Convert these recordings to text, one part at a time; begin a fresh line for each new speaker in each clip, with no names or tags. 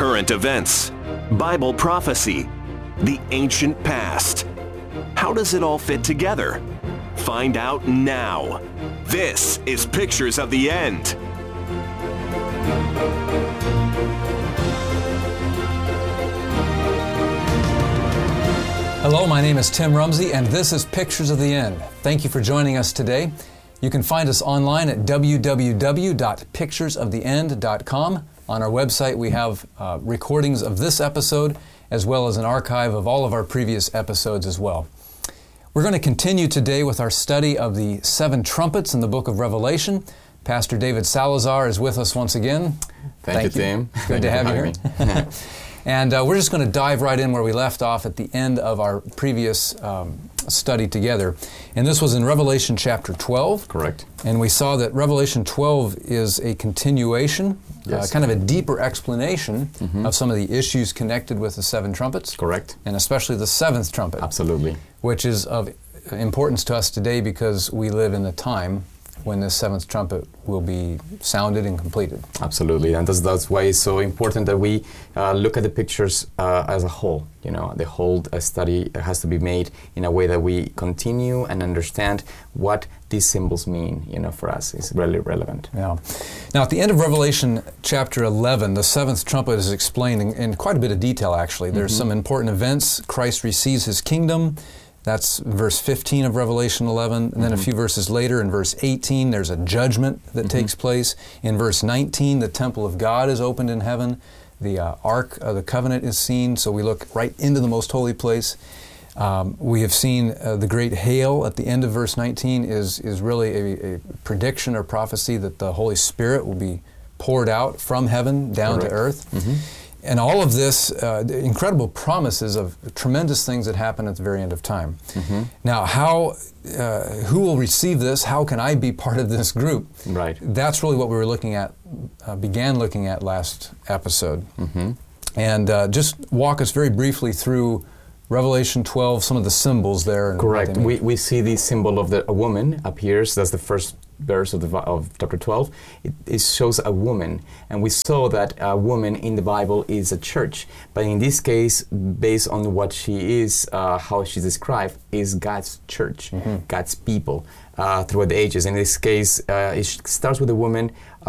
current events, Bible prophecy, the ancient past. How does it all fit together? Find out now. This is Pictures of the End.
Hello, my name is Tim Rumsey, and this is Pictures of the End. Thank you for joining us today. You can find us online at www.picturesoftheend.com. On our website, we have recordings of this episode, as well as an archive of all of our previous episodes as well. We're going to continue today with our study of the 7 trumpets in the book of Revelation. Pastor David Salazar is with us once again.
Thank you, Tim.
Good to have you here. And we're just going to dive right in where we left off at the end of our previous study together. And this was in Revelation chapter 12.
Correct.
And we saw that Revelation 12 is a continuation, kind of a deeper explanation of some of the issues connected with the 7 trumpets.
Correct.
And especially the 7th trumpet.
Absolutely.
Which is of importance to us today because we live in the time when this 7th trumpet will be sounded and completed.
Absolutely, and that's why it's so important that we look at the pictures as a whole. You know, the whole study has to be made in a way that we continue and understand what these symbols mean, you know, for us. It's really relevant.
Yeah. Now, at the end of Revelation chapter 11, the 7th trumpet is explained in quite a bit of detail, actually. There's some important events. Christ receives his kingdom. That's verse 15 of Revelation 11. And then a few verses later, in verse 18, there's a judgment that takes place. In verse 19, the temple of God is opened in heaven. The Ark of the Covenant is seen, so we look right into the most holy place. We have seen the great hail at the end of verse 19 is really a prediction or prophecy that the Holy Spirit will be poured out from heaven down to earth. And all of this, incredible promises of tremendous things that happen at the very end of time. Now, who will receive this? How can I be part of this group?
Right.
That's really what we were looking at, began looking at last episode. And just walk us very briefly through Revelation 12, some of the symbols there.
Correct. We see the symbol of a woman appears. That's the first verse of chapter 12. It shows a woman, and we saw that a woman in the Bible is a church, but in this case, based on what she is, how she's described, is God's church, God's people throughout the ages. In this case, it starts with a woman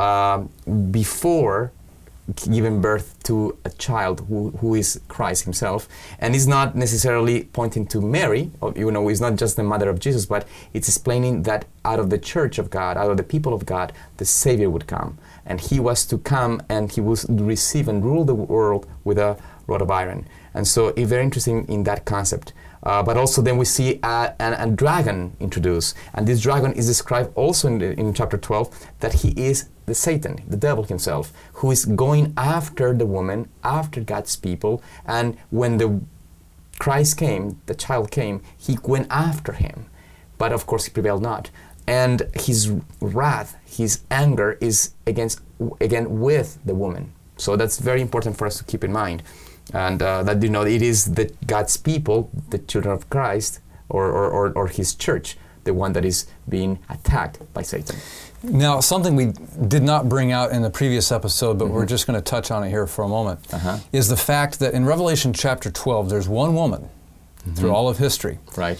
before giving birth to a child who is Christ himself, and it's not necessarily pointing to Mary, you know, it's not just the mother of Jesus, but it's explaining that out of the church of God, out of the people of God, the Savior would come, and he was to come and he would receive and rule the world with a rod of iron. And so it's very interesting in that concept. But also then we see a dragon introduced, and this dragon is described also in chapter 12 that he is the Satan, the devil himself, who is going after the woman, after God's people, and when the Christ came, the child came, he went after him, but of course he prevailed not. And his wrath, his anger is again with the woman. So that's very important for us to keep in mind. And that, you know, it is God's people, the children of Christ, or his church, the one that is being attacked by Satan.
Now, something we did not bring out in the previous episode, but we're just going to touch on it here for a moment, is the fact that in Revelation chapter 12, there's one woman through all of history.
Right.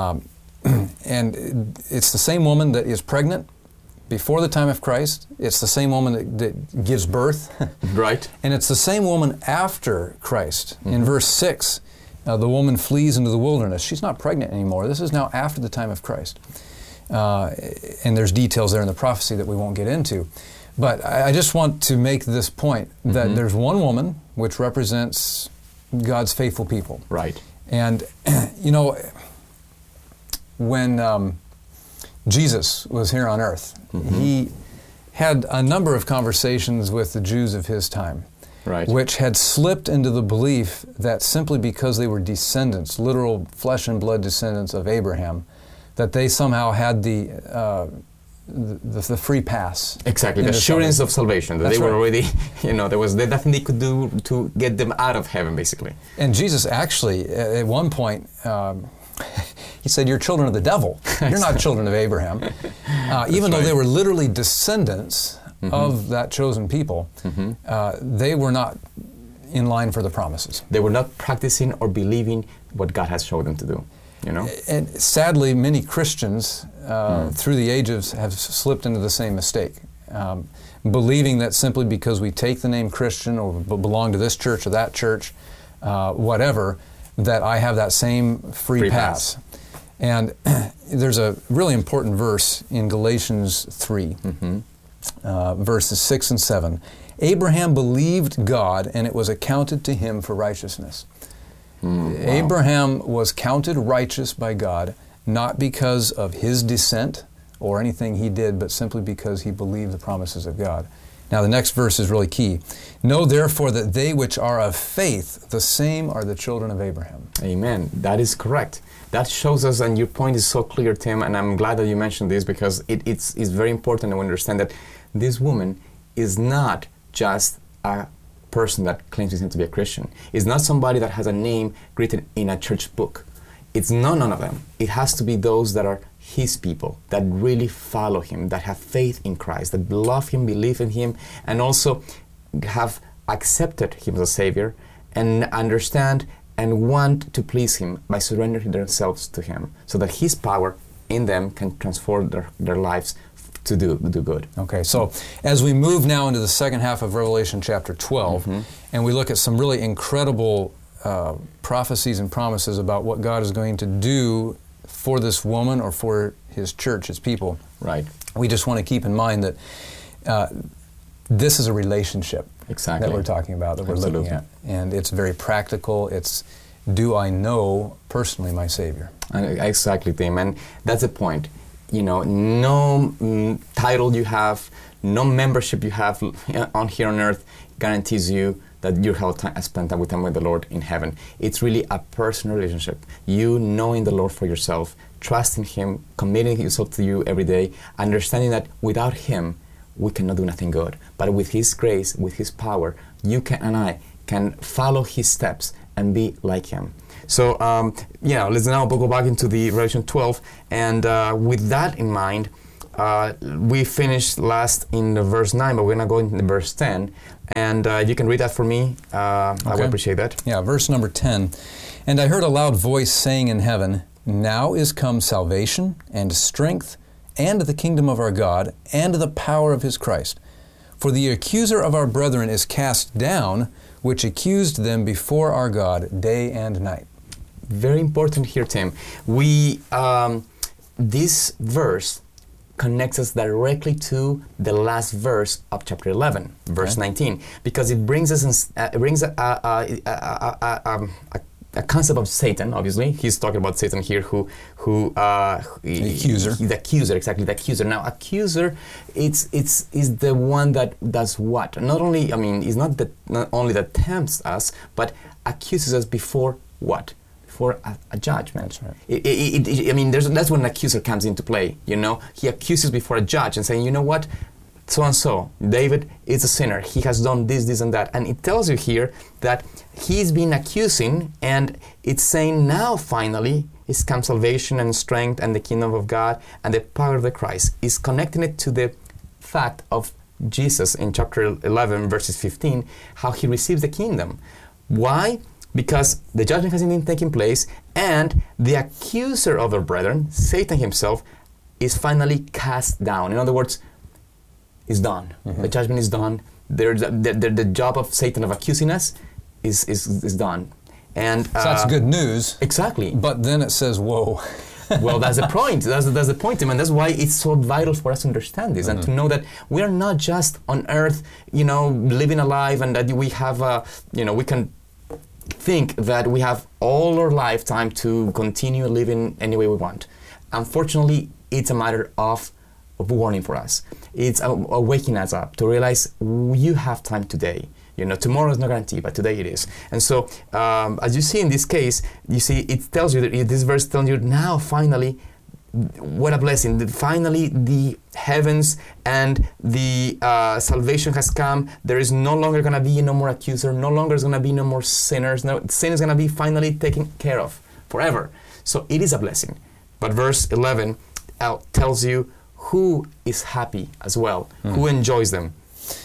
And it's the same woman that is pregnant before the time of Christ. It's the same woman that gives birth.
Right.
And it's the same woman after Christ. In verse 6, the woman flees into the wilderness. She's not pregnant anymore. This is now after the time of Christ. And there's details there in the prophecy that we won't get into. But I just want to make this point that there's one woman which represents God's faithful people.
Right.
And, you know, when Jesus was here on earth, he had a number of conversations with the Jews of his time, which had slipped into the belief that simply because they were descendants, literal flesh and blood descendants of Abraham, that they somehow had the free pass.
Exactly, the assurance of salvation. That they were already, you know, there was nothing they could do to get them out of heaven, basically.
And Jesus actually, at one point, he said, "You're children of the devil. You're not children of Abraham." Even though they were literally descendants of that chosen people, they were not in line for the promises.
They were not practicing or believing what God has showed them to do. You know?
And sadly, many Christians through the ages have slipped into the same mistake, believing that simply because we take the name Christian or belong to this church or that church, whatever, that I have that same free pass. And there's a really important verse in Galatians 3, verses 6 and 7. Abraham believed God, and it was accounted to him for righteousness. Wow. Abraham was counted righteous by God, not because of his descent or anything he did, but simply because he believed the promises of God. Now the next verse is really key. Know therefore that they which are of faith, the same are the children of Abraham.
Amen. That is correct. That shows us, and your point is so clear, Tim, and I'm glad that you mentioned this because it's very important to understand that this woman is not just a person that claims to be a Christian. It's not somebody that has a name written in a church book. It's none of them. It has to be those that are His people, that really follow Him, that have faith in Christ, that love Him, believe in Him, and also have accepted Him as a Savior and understand and want to please Him by surrendering themselves to Him so that His power in them can transform their lives to do good.
Okay, so as we move now into the second half of Revelation chapter 12, and we look at some really incredible prophecies and promises about what God is going to do for this woman or for His church, His people.
Right.
We just want to keep in mind that this is a relationship that we're talking about, that we're looking at. And it's very practical. It's, do I know personally my Savior?
Exactly, Tim. And that's the point. You know, no title you have, no membership you have on here on earth guarantees you that you'll have spent time with the Lord in heaven. It's really a personal relationship. You knowing the Lord for yourself, trusting Him, committing yourself to you every day, understanding that without Him, we cannot do nothing good. But with His grace, with His power, you can and I can follow His steps and be like Him. So, let's now go back into the Revelation 12, and with that in mind, we finished last in verse 9, but we're going to go into verse 10, and you can read that for me. I would appreciate that.
Yeah, verse number 10. And I heard a loud voice saying in heaven, Now is come salvation and strength and the kingdom of our God and the power of His Christ. For the accuser of our brethren is cast down, which accused them before our God day and night.
Very important here, Tim. This verse connects us directly to the last verse of chapter 11, verse 19, because it brings us a concept of Satan. Obviously, he's talking about Satan here, the accuser, exactly, the accuser. Now, accuser, is the one that does what? Not only, not only that tempts us, but accuses us before what? For a judgment. Right. That's when an accuser comes into play. You know, he accuses before a judge and saying, you know what, so and so, David is a sinner. He has done this, this, and that, and it tells you here that he's been accusing, and it's saying now finally is come salvation and strength and the kingdom of God and the power of the Christ. Is connecting it to the fact of Jesus in chapter 11, verses 15, how He receives the kingdom. Why? Because the judgment has been taking place, and the accuser of our brethren, Satan himself, is finally cast down. In other words, is done. The judgment is done. The job of Satan of accusing us is done. And
so that's good news.
Exactly.
But then it says, whoa.
Well, that's the point. That's the point, and that's why it's so vital for us to understand this and to know that we are not just on earth, living a life, and that we have, we can think that we have all our lifetime to continue living any way we want. Unfortunately, it's a matter of warning for us. It's waking us up to realize you have time today. Tomorrow is not guaranteed, but today it is. And so, as you see in this case, it tells you that this verse tells you now finally, what a blessing. Finally, the heavens and the salvation has come. There is no longer going to be no more accuser. No longer is going to be no more sinners. No, sin is going to be finally taken care of forever. So it is a blessing. But verse 11 tells you who is happy as well, who enjoys them.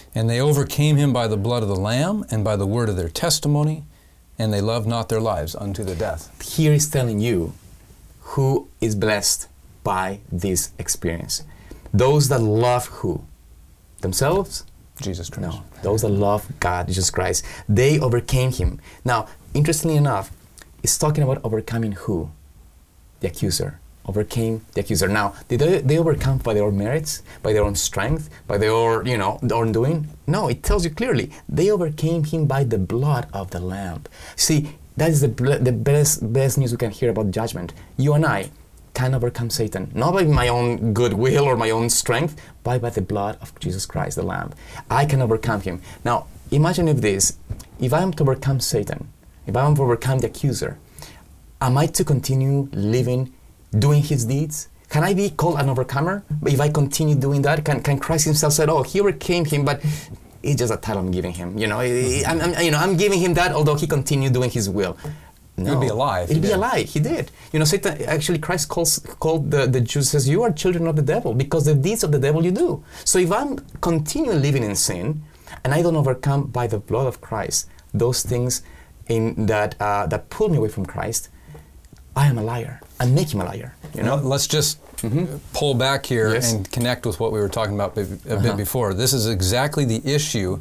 And they overcame him by the blood of the Lamb and by the word of their testimony, and they loved not their lives unto the death.
Here is telling you who is blessed by this experience. Those that love who? Themselves?
Jesus Christ.
No. Those that love God, Jesus Christ. They overcame him. Now, interestingly enough, it's talking about overcoming who? The accuser. Overcame the accuser. Now, did they overcome by their own merits, by their own strength, by their own doing? No, it tells you clearly. They overcame him by the blood of the Lamb. See, that is the best news we can hear about judgment. You and I can overcome Satan, not by my own goodwill or my own strength, but by the blood of Jesus Christ, the Lamb. I can overcome him. Now, imagine if I am to overcome Satan, if I am to overcome the accuser, am I to continue living, doing his deeds? Can I be called an overcomer? If I continue doing that, can Christ himself say, oh, he overcame him, but it's just a title I'm giving him. I'm giving him that, although he continued doing his will. No.
He'd be a lie.
He'd be a lie. He did. Satan, actually, Christ called the Jews, says, you are children of the devil, because the deeds of the devil you do. So if I'm continuing living in sin, and I don't overcome by the blood of Christ those things that pull me away from Christ, I am a liar. I make him a liar.
Let's just pull back here and connect with what we were talking about a bit before. This is exactly the issue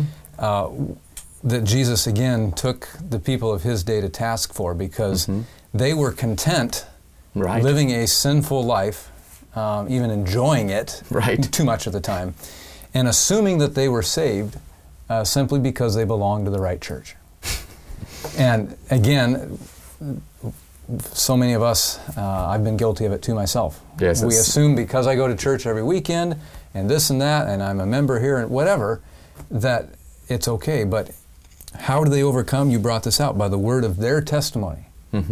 that Jesus, again, took the people of his day to task for, because they were content living a sinful life, even enjoying it too much of the time, and assuming that they were saved simply because they belonged to the right church. And again, so many of us, I've been guilty of it too myself.
Yes,
we assume because I go to church every weekend and this and that, and I'm a member here and whatever, that it's okay. But how do they overcome? You brought this out, by the word of their testimony.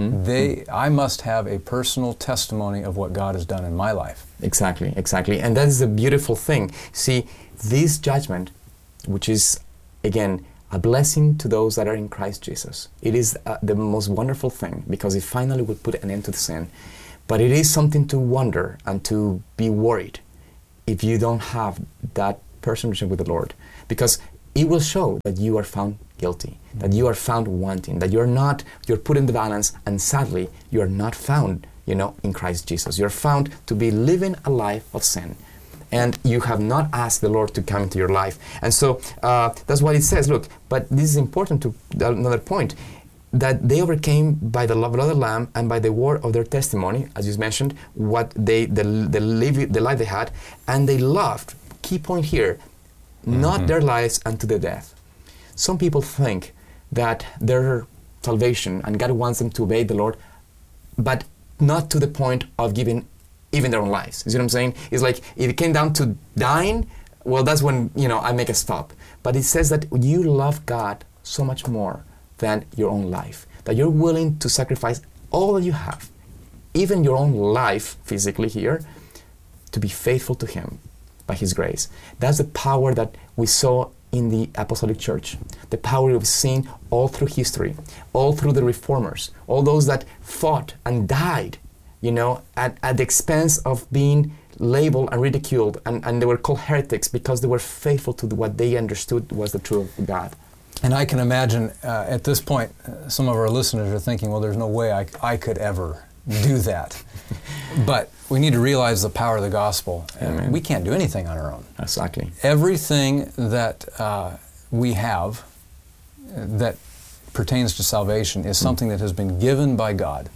I must have a personal testimony of what God has done in my life. Exactly.
And that is a beautiful thing. See, this judgment, which is, again, a blessing to those that are in Christ Jesus. It is the most wonderful thing, because it finally will put an end to the sin. But it is something to wonder and to be worried if you don't have that personal relationship with the Lord, because it will show that you are found guilty, that you are found wanting, that you're put in the balance, and sadly, you are not found, in Christ Jesus. You're found to be living a life of sin. And you have not asked the Lord to come into your life. And so that's what it says. Look, but this is important to another point, that they overcame by the blood of the Lamb and by the word of their testimony, as you mentioned, what the life they had, and they loved, key point here, not their lives unto the death. Some people think that their salvation, and God wants them to obey the Lord, but not to the point of giving even their own lives. You see what I'm saying? It's like, if it came down to dying, well, that's when, I make a stop. But it says that you love God so much more than your own life, that you're willing to sacrifice all that you have, even your own life physically here, to be faithful to Him by His grace. That's the power that we saw in the Apostolic Church, the power we've seen all through history, all through the Reformers, all those that fought and died, at the expense of being labeled and ridiculed, and they were called heretics because they were faithful to what they understood was the truth of God.
And I can imagine at this point, some of our listeners are thinking, well, there's no way I could ever do that. But we need to realize the power of the gospel.
Amen.
We can't do anything on our own.
Exactly.
Everything that we have that pertains to salvation is something that has been given by God.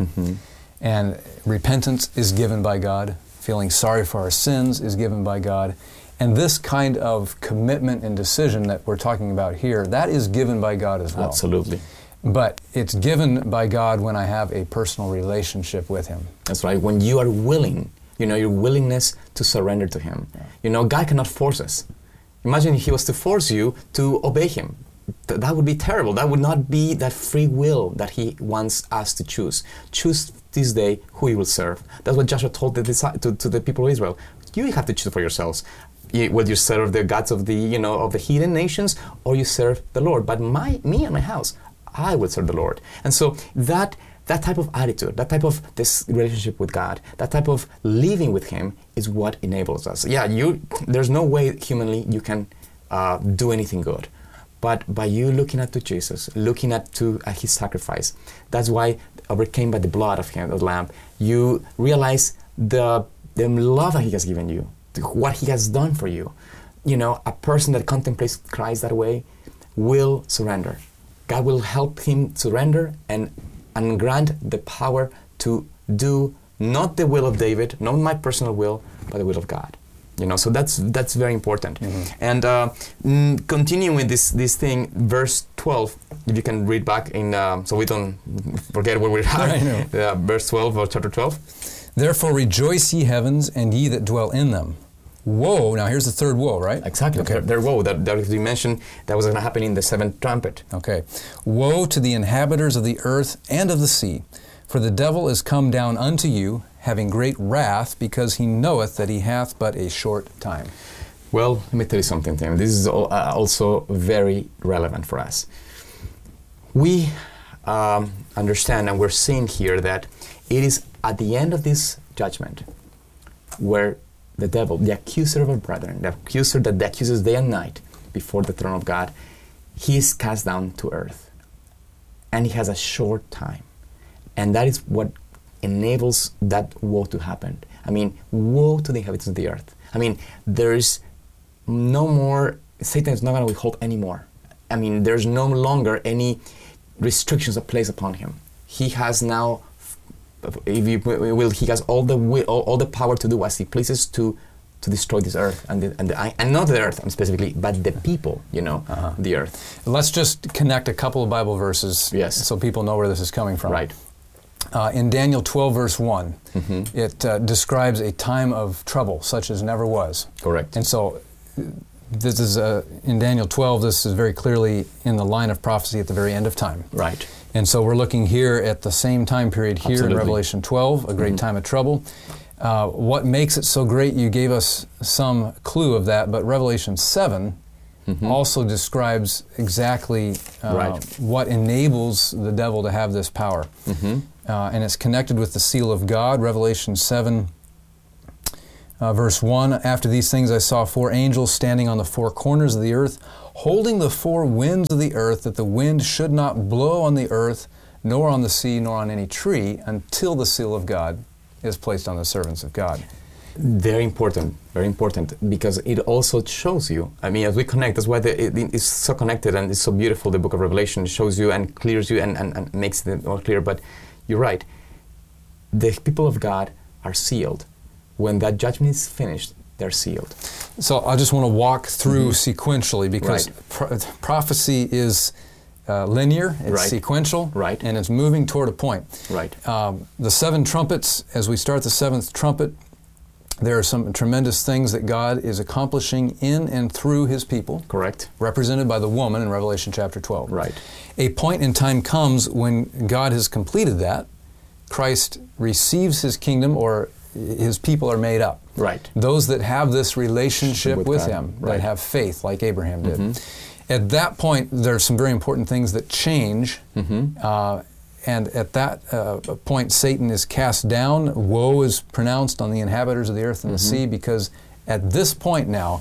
And repentance is given by God. Feeling sorry for our sins is given by God. And this kind of commitment and decision that we're talking about here, that is given by God as well.
Absolutely.
But it's given by God when I have a personal relationship with Him.
That's right. When you are willing, your willingness to surrender to Him. God cannot force us. Imagine if He was to force you to obey Him. That would be terrible. That would not be that free will that He wants us to choose. Choose this day who you will serve. That's what Joshua told to the people of Israel. You have to choose for yourselves. Whether you serve the gods of the of the heathen nations, or you serve the Lord. But me and my house, I will serve the Lord. And so that type of attitude, that type of this relationship with God, that type of living with Him is what enables us. Yeah, there's no way humanly you can do anything good. But by you looking at to Jesus, looking at to his sacrifice, that's why overcame by the blood of him, the Lamb, you realize the love that he has given you, what he has done for you. You know, a person that contemplates Christ that way will surrender. God will help him surrender and grant the power to do not the will of David, not my personal will, but the will of God. You know, so that's very important. And continuing with this thing, verse 12, if you can read back in, so we don't forget where we're at. Verse 12 of chapter 12.
Therefore rejoice, ye heavens, and ye that dwell in them. Woe, now here's the third woe, right?
Exactly,
okay.
Their woe, that we mentioned, that was going to happen in the seventh trumpet.
Okay. Woe to the inhabitants of the earth and of the sea, for the devil is come down unto you, having great wrath, because he knoweth that he hath but a short time.
Well, let me tell you something, Tim. This is also very relevant for us. We understand, and we're seeing here, that it is at the end of this judgment where the devil, the accuser of our brethren, the accuser that accuses day and night before the throne of God, he is cast down to earth. And he has a short time. And that is what enables that woe to happen. I mean, woe to the inhabitants of the earth. I mean, there's no more, Satan is not going to withhold anymore. I mean, there's no longer any restrictions that placed upon him. He has now, if you will, he has all the power to do as he pleases to destroy this earth and not the earth specifically, but the people, you know, the earth.
Let's just connect a couple of Bible verses, so people know where this is coming from.
Right.
In Daniel 12, verse 1, it describes a time of trouble such as never was.
Correct.
And so this is, in Daniel 12, this is very clearly in the line of prophecy at the very end of time.
Right.
And so we're looking here at the same time period here in Revelation 12, a great time of trouble. What makes it so great, you gave us some clue of that, but Revelation 7 also describes exactly what enables the devil to have this power. And it's connected with the seal of God. Revelation 7, verse 1, after these things I saw 4 angels standing on the 4 corners of the earth, holding the 4 winds of the earth, that the wind should not blow on the earth, nor on the sea, nor on any tree, until the seal of God is placed on the servants of God.
Very important, because it also shows you, I mean, as we connect, that's why it's so connected and it's so beautiful, the book of Revelation. It shows you and clears you and makes it more clear. But you're right, the people of God are sealed. When that judgment is finished, they're sealed.
So I just want to walk through sequentially, because prophecy is linear, it's sequential, and it's moving toward a point. The 7 trumpets, as we start the 7th trumpet, there are some tremendous things that God is accomplishing in and through His people.
Correct.
Represented by the woman in Revelation chapter 12.
Right.
A point in time comes when God has completed that, Christ receives His kingdom, or His people are made up.
Right.
Those that have this relationship with
God.
Him, that have faith like Abraham did. At that point, there are some very important things that change. And at that point, Satan is cast down. Woe is pronounced on the inhabitants of the earth and the sea, because at this point now,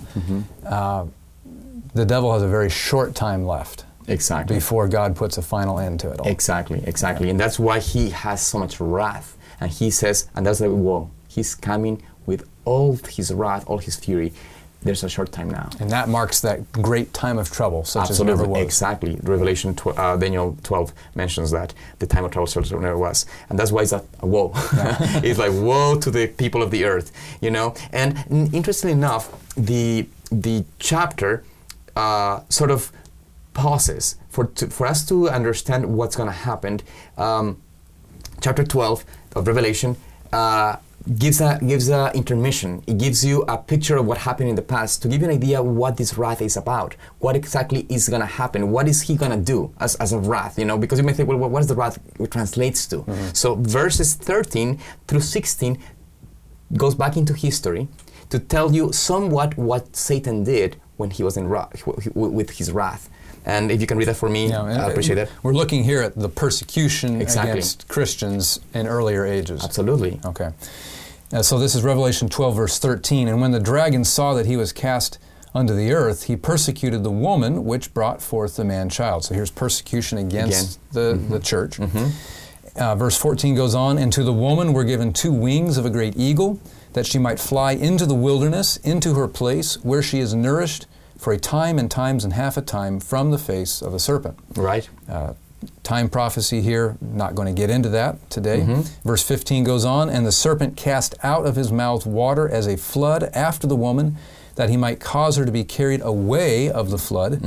the devil has a very short time left.
Exactly.
Before God puts a final end to it all.
Exactly. And that's why he has so much wrath. And he says, and that's the woe, he's coming with all his wrath, all his fury. There's a short time now.
And that marks that great time of trouble, such as never was.
Exactly. Revelation, Daniel 12 mentions that, the time of trouble such as never was. And that's why it's a woe. It's like, woe to the people of the earth, you know. And interestingly enough, the chapter sort of pauses for us to understand what's going to happen. Chapter 12 of Revelation gives a intermission. It gives you a picture of what happened in the past to give you an idea what this wrath is about. What exactly is going to happen? What is he going to do as a wrath? You know, because you may think, well, what is the wrath translates to? So verses 13 through 16 goes back into history to tell you somewhat what Satan did when he was in with his wrath. And if you can read that for me, I appreciate that.
We're looking here at the persecution against Christians in earlier ages.
Absolutely.
Okay. So this is Revelation 12, verse 13. And when the dragon saw that he was cast unto the earth, he persecuted the woman which brought forth the man-child. So here's persecution against the church. Verse 14 goes on, and to the woman were given 2 wings of a great eagle, that she might fly into the wilderness, into her place, where she is nourished for a time and times and half a time from the face of the serpent.
Right.
Time prophecy here, not going to get into that today. Verse 15 goes on, and the serpent cast out of his mouth water as a flood after the woman, that he might cause her to be carried away of the flood.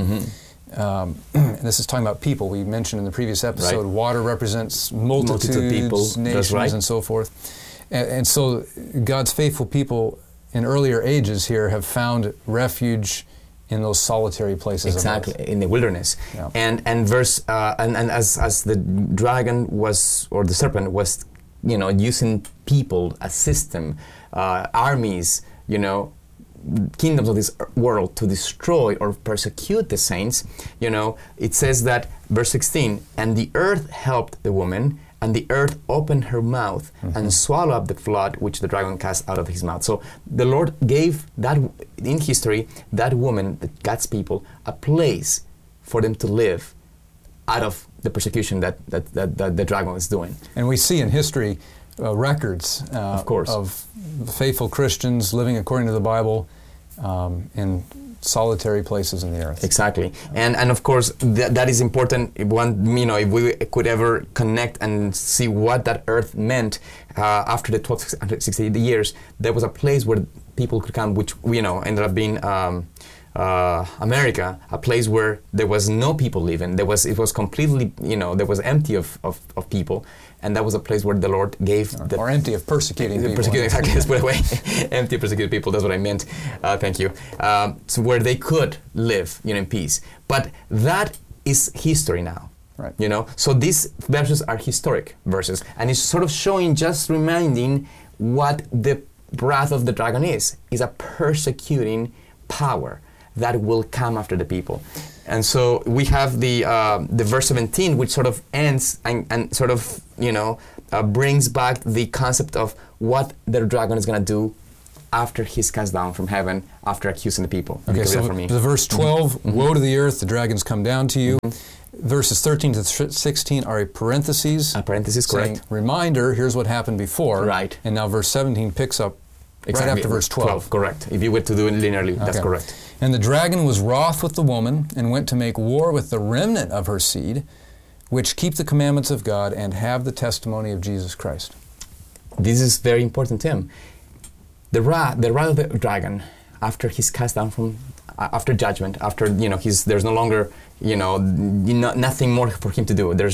This is talking about people. We mentioned in the previous episode, water represents multitudes,
of people.
nations, and so forth. And so God's faithful people in earlier ages here have found refuge in those solitary places.
Exactly, in the wilderness. And as the dragon was, or the serpent was, using people, a system, armies, kingdoms of this world to destroy or persecute the saints, it says that, verse 16, and the earth helped the woman, and the earth opened her mouth and swallowed up the flood which the dragon cast out of his mouth. So the Lord gave that, in history, that woman, God's people, a place for them to live out of the persecution that the dragon was doing.
And we see in history records
of course,
of faithful Christians living according to the Bible in solitary places in the earth.
Exactly, and of course that is important. If we could ever connect and see what that earth meant after the 1260 years, there was a place where people could come, which ended up being America, a place where there was no people living. It was completely, there was empty of people, and that was a place where the Lord gave
or empty of persecuting people.
Exactly, let's put it away. Empty of persecuted people, that's what I meant. Thank you. So where they could live, in peace. But that is history now.
Right.
So these verses are historic verses, and it's sort of showing, just reminding what the wrath of the dragon is a persecuting power that will come after the people. And so we have the verse 17, which sort of ends and sort of, brings back the concept of what the dragon is going to do after he's cast down from heaven, after accusing the people.
Okay, so the verse 12, woe to the earth, the dragons come down to you. Verses 13 to 16 are a parentheses.
A parenthesis, correct.
Reminder, here's what happened before.
Right.
And now verse 17 picks up right after verse 12.
Correct. If you were to do it linearly, that's correct.
And the dragon was wroth with the woman, and went to make war with the remnant of her seed, which keep the commandments of God and have the testimony of Jesus Christ.
This is very important, Tim. The wrath of the dragon, after he's cast down from, after judgment, after there's no longer nothing more for him to do. There's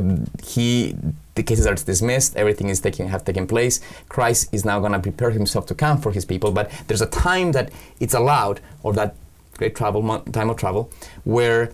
the cases are dismissed, everything is taken place. Christ is now going to prepare himself to come for his people, but there's a time that it's allowed, or that great time of travel, where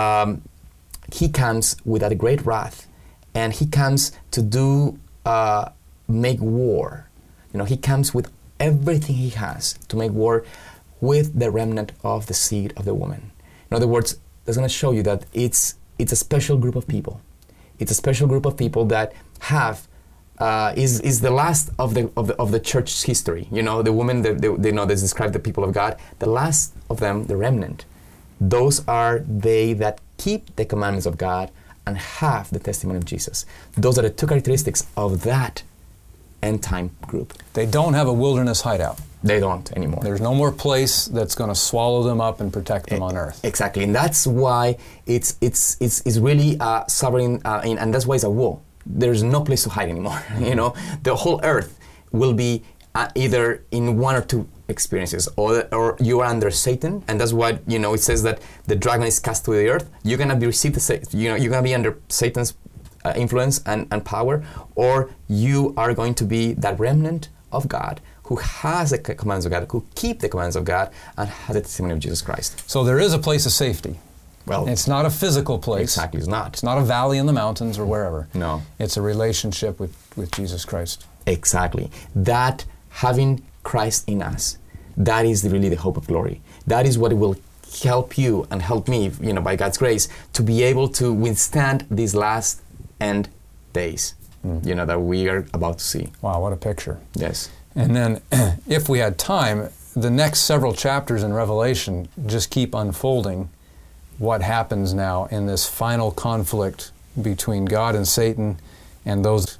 he comes with that great wrath, and he comes to do make war. He comes with everything he has to make war with the remnant of the seed of the woman. In other words, that's going to show you that it's a special group of people. It's a special group of people that have is the last of the church's history. The women they describe the people of God. The last of them, the remnant. Those are they that keep the commandments of God and have the testimony of Jesus. Those are the two characteristics of that end time group.
They don't have a wilderness hideout.
They don't anymore.
There's no more place that's going to swallow them up and protect them on earth.
Exactly, and that's why it's really sovereign, and that's why it's a war. There's no place to hide anymore. The whole earth will be either in one or two experiences, or you are under Satan, and that's why it says that the dragon is cast to the earth. You're gonna be you're gonna be under Satan's influence and power, or you are going to be that remnant of God who has the commands of God, who keep the commands of God, and has the testimony of Jesus Christ.
So there is a place of safety.
Well,
it's not a physical place.
Exactly, it's not.
It's not a valley in the mountains or wherever.
No.
It's a relationship with Jesus Christ.
Exactly. That having Christ in us, that is really the hope of glory. That is what will help you and help me, by God's grace, to be able to withstand these last end days, that we are about to see.
Wow, what a picture.
Yes.
And then, if we had time, the next several chapters in Revelation just keep unfolding what happens now in this final conflict between God and Satan, and those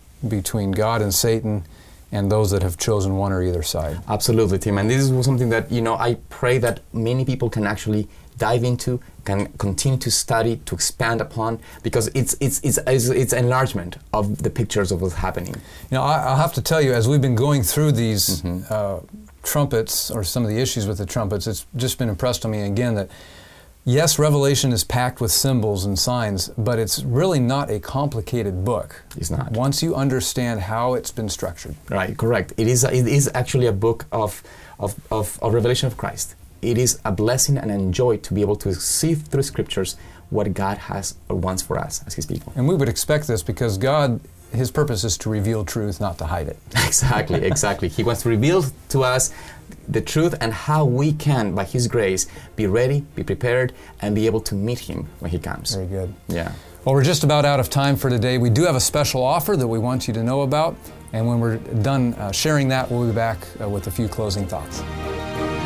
that have chosen one or either side.
Absolutely, Tim. And this is something that, I pray that many people can actually dive into, can continue to study, to expand upon, because it's enlargement of the pictures of what's happening.
I'll have to tell you, as we've been going through these trumpets, or some of the issues with the trumpets, it's just been impressed on me again that, yes, Revelation is packed with symbols and signs, but it's really not a complicated book.
It's not.
Once you understand how it's been structured.
Right, correct. It is actually a book of revelation of Christ. It is a blessing and a joy to be able to see through Scriptures what God has or wants for us as His people.
And we would expect this because God, His purpose is to reveal truth, not to hide it.
Exactly. He wants to reveal to us the truth and how we can, by His grace, be ready, be prepared, and be able to meet Him when He comes.
Very good.
Yeah.
Well, we're just about out of time for today. We do have a special offer that we want you to know about, and when we're done sharing that, we'll be back with a few closing thoughts.